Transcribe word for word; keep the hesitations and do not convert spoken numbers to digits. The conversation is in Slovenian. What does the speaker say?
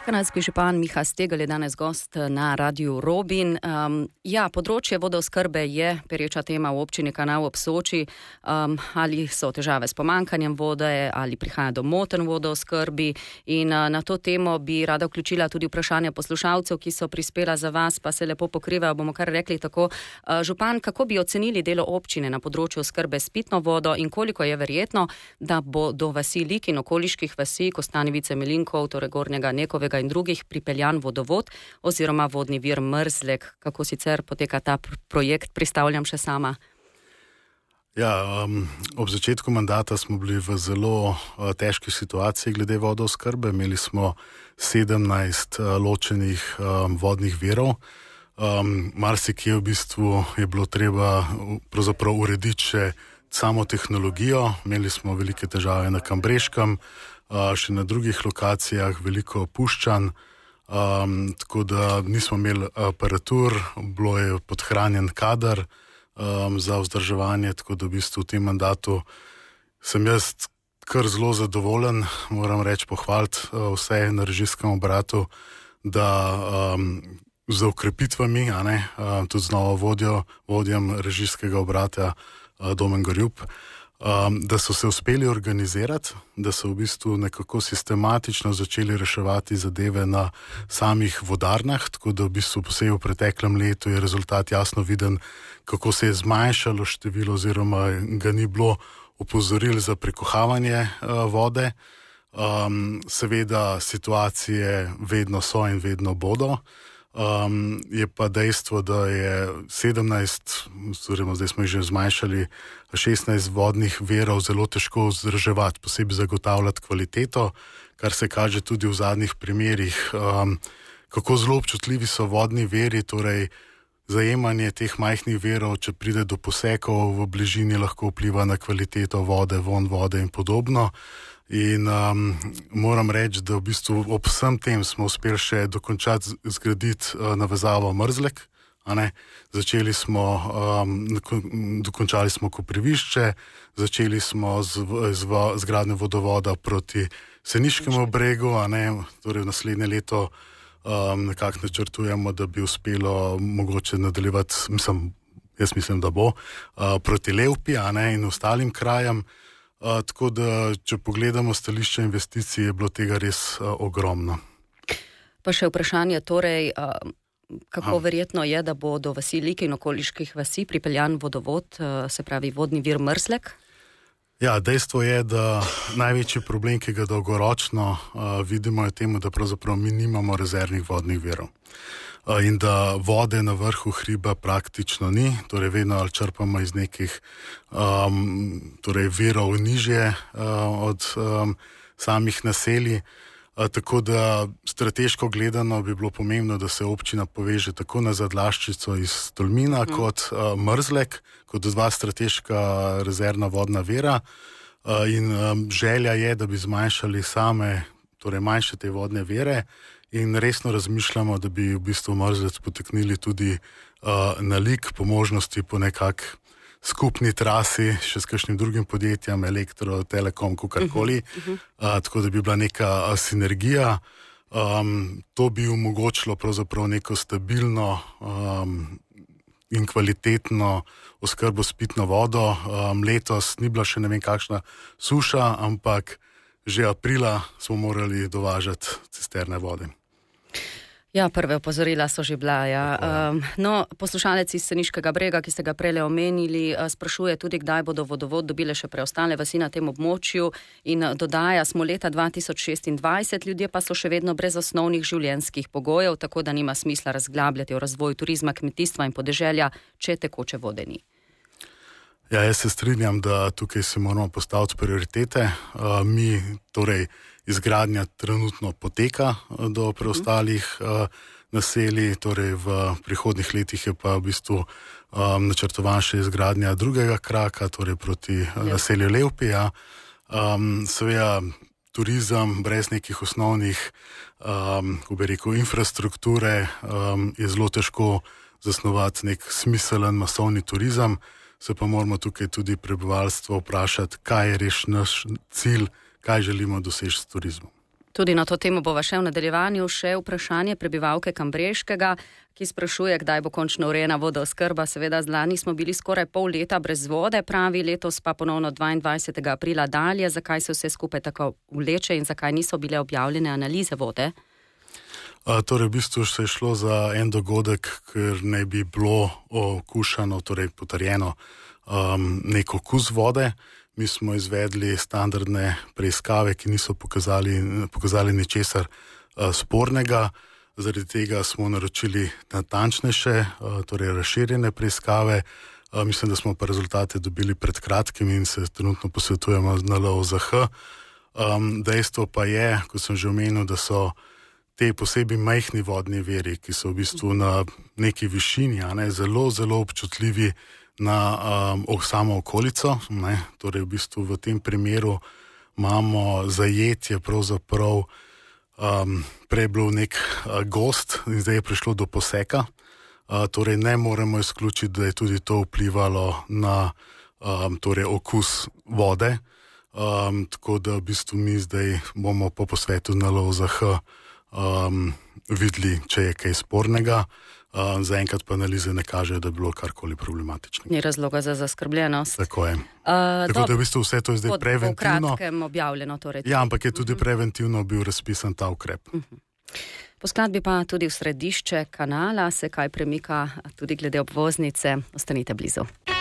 Kanadski župan Miha Stegelj je danes gost na Radiu Robin. Um, ja, področje vodooskrbe je pereča tema v občini Kanal ob Soči. Um, ali so težave s pomankanjem vode, ali prihaja do motenj v vodooskrbi. In uh, na to temo bi rada vključila tudi vprašanja poslušalcev, ki so prispela za vas, pa se lepo pokrivajo, bomo kar rekli tako. Uh, župan, kako bi ocenili delo občine na področju oskrbe s pitno vodo in koliko je verjetno, da bo do vasi Lik in okoliških vasi Kostanjevice, Melinkov, torej Gornjega Nekovega in drugih pripeljan vodovod oziroma vodni vir Mrzlek. Kako sicer poteka ta projekt, pristavljam še sama? Ja, um, ob začetku mandata smo bili v zelo uh, težki situaciji glede vodooskrbe. Imeli smo sedemnajst uh, ločenih um, vodnih virov. Um, marsikje v bistvu je bilo treba pravzaprav urediti še samo tehnologijo. Imeli smo velike težave na Kambreškem, Uh, še na drugih lokacijah, veliko opuščanj, um, tako da nismo imeli aparatur, bilo je podhranjen kader um, za vzdrževanje, tako da v bistvu v tem mandatu sem jaz kar zelo zadovoljen, moram reči pohvaliti uh, vse na režijskem obratu, da um, z ukrepitvami, a ne, uh, tudi z novo vodjo, vodjem režijskega obrata uh, Domen Gorjup, Um, da so se uspeli organizirati, da so v bistvu nekako sistematično začeli reševati zadeve na samih vodarnah, tako da v bistvu posebej v preteklem letu je rezultat jasno viden, kako se je zmanjšalo število oziroma ga ni bilo opozoril za prekuhavanje uh, vode. Um, seveda situacije vedno so in vedno bodo. Um, je pa dejstvo, da je sedemnajst, oziroma zdaj smo jih že zmanjšali, šestnajst vodnih virov zelo težko vzdrževati, posebej zagotavljati kvaliteto, kar se kaže tudi v zadnjih primerih, um, kako zelo občutljivi so vodni viri, torej zajemanje teh majhnih virov, če pride do posekov v bližini, lahko vpliva na kvaliteto vode, von vode in podobno. In um, moram reči, da v bistvu ob vsem tem smo uspeli še dokončati zgraditi uh, navezavo Mrzlek. Začeli smo, um, dokončali smo Koprivišče, začeli smo z, z, z gradnjo vodovoda proti Seniškemu bregu, a ne, torej v naslednje leto um, nekako načrtujemo, da bi uspelo mogoče nadaljevati, mislim, jaz mislim, da bo, uh, proti Levpi, a ne, in ostalim krajem. Uh, tako da, če pogledamo stališče investicij, je bilo tega res uh, ogromno. Pa še vprašanje, torej, uh, kako A. verjetno je, da bo do vasi Lik in okoliških vasi pripeljan vodovod, uh, se pravi vodni vir Mrzlek? Ja, dejstvo je, da največji problem, ki ga dolgoročno uh, vidimo, je temu, da pravzaprav mi nimamo rezervnih vodnih virov. Uh, in da vode na vrhu hriba praktično ni, torej vedno ali črpamo iz nekih um, torej virov nižje uh, od um, samih naselij. Uh, tako da strateško gledano bi bilo pomembno, da se občina poveže tako na Zadlaščico iz Tolmina mm. kot uh, Mrzlek, kot dva strateška rezervna vodna vira. Uh, in um, želja je, da bi zmanjšali same, torej manjše te vodne vire, in resno razmišljamo, da bi v bistvu Mrzlec poteknili tudi uh, na Lik, po možnosti po nekak skupni trasi, še s kakšnim drugim podjetjem, Elektro, Telekom, kakorkoli, uh -huh, uh -huh. uh, tako da bi bila neka uh, sinergija. Um, to bi omogočilo pravzaprav neko stabilno um, in kvalitetno oskrbo s pitno vodo. Um, letos ni bila še ne vem kakšna suša, ampak že aprila smo morali dovažati cisterne vode. Ja, prve opozorila so že bila, ja. Um, no, poslušalec iz Seniškega brega, ki ste ga prele omenili, sprašuje tudi, kdaj bodo vodovod dobile še preostale vasi na tem območju in dodaja, smo leta dva tisoč šestindvajset, ljudje pa so še vedno brez osnovnih življenjskih pogojev, tako da nima smisla razglabljati o razvoju turizma, kmetijstva in podeželja, če tekoče vode ni. Ja, jaz se strinjam, da tukaj se moramo postaviti prioritete. Uh, mi, torej, izgradnja trenutno poteka do preostalih uh, naselij, torej v prihodnih letih je pa v bistvu um, načrtovan še izgradnja drugega kraka, torej proti uh, naselju Levpi. Ja. Um, seveda, turizem brez nekih osnovnih, um, kako bi rekel, infrastrukture um, je zelo težko zasnovati nek smiselen masovni turizem. Se pa moramo tukaj tudi prebivalstvo vprašati, kaj je res naš cilj, kaj želimo doseči s turizmom. Tudi na to temo bova še v nadaljevanju. Še vprašanje prebivalke Kambreškega, ki sprašuje, kdaj bo končno urejena vodooskrba. Seveda, lani smo bili skoraj pol leta brez vode, pravi, letos pa ponovno dvaindvajsetega aprila dalje. Zakaj se vse skupaj tako vleče in zakaj niso bile objavljene analize vode? A, torej, v bistvu se je šlo za en dogodek, ker ne bi bilo okušano, torej potrjeno um, nek okus vode. Mi smo izvedli standardne preiskave, ki niso pokazali, pokazali ničesar uh, spornega. Zaradi tega smo naročili natančnejše, uh, torej razširjene preiskave. Uh, mislim, da smo pa rezultate dobili pred kratkim in se trenutno posvetujemo na L O Z H. Um, dejstvo pa je, kot sem že omenil, da so te posebej majhni vodni viri, ki so v bistvu na neki višini, a ne, zelo, zelo občutljivi na um, samo okolico. Ne. Torej v bistvu v tem primeru imamo zajetje pravzaprav um, prej bil nek uh, gost in zdaj je prišlo do poseka. Uh, torej ne moremo izključiti, da je tudi to vplivalo na um, torej okus vode. Um, tako da v bistvu mi zdaj bomo po posvetu na L O Z H um, videli, če je kaj spornega. Uh, zaenkrat pa analize ne kažejo, da je bilo karkoli problematično. Ni razloga za zaskrbljenost. Tako je. Uh, Tako da v bistvu vse to je zdaj pod, preventivno. Po kratkem objavljeno. Torej. Ja, ampak je tudi uh-huh. preventivno bil razpisan ta ukrep. Uh-huh. Po skladbi pa tudi v središče kanala se kaj premika, tudi glede obvoznice. Ostanite blizu.